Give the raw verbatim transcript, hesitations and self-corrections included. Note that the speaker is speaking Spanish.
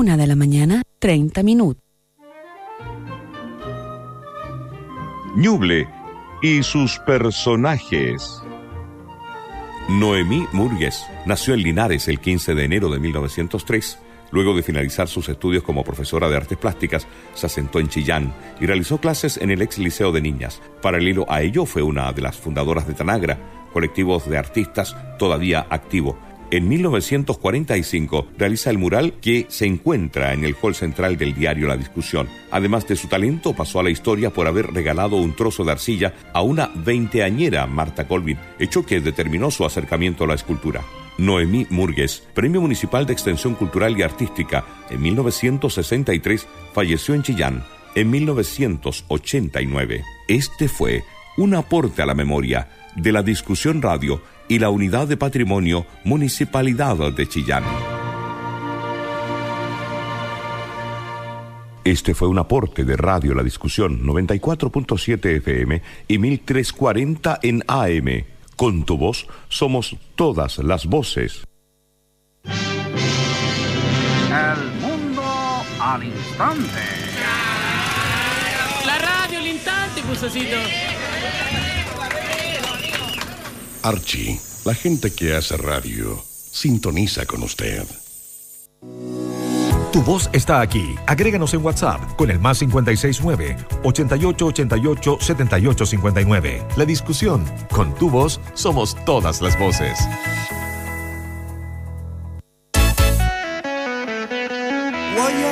Una de la mañana, treinta minutos. Ñuble y sus personajes. Noemí Murgues nació en Linares el quince de enero de mil novecientos tres. Luego de finalizar sus estudios como profesora de artes plásticas, se asentó en Chillán y realizó clases en el ex liceo de niñas. Paralelo a ello, fue una de las fundadoras de Tanagra, colectivos de artistas todavía activo. En mil novecientos cuarenta y cinco realiza el mural que se encuentra en el hall central del diario La Discusión. Además de su talento, pasó a la historia por haber regalado un trozo de arcilla a una veinteañera Marta Colvin, hecho que determinó su acercamiento a la escultura. Noemí Murgues, Premio Municipal de Extensión Cultural y Artística en mil novecientos sesenta y tres, falleció en Chillán en mil novecientos ochenta y nueve. Este fue un aporte a la memoria de La Discusión Radio y la Unidad de Patrimonio Municipalidad de Chillán. Este fue un aporte de Radio La Discusión, noventa y cuatro punto siete F M y mil trescientos cuarenta en A M. Con tu voz somos todas las voces. El mundo al instante. La radio al instante, Pusacito. Archie, la gente que hace radio sintoniza con usted. Tu voz está aquí. Agréganos en WhatsApp con el más cincuenta y seis nueve, ochenta y ocho ochenta y ocho, setenta y ocho cincuenta y nueve. La Discusión. Con tu voz somos todas las voces.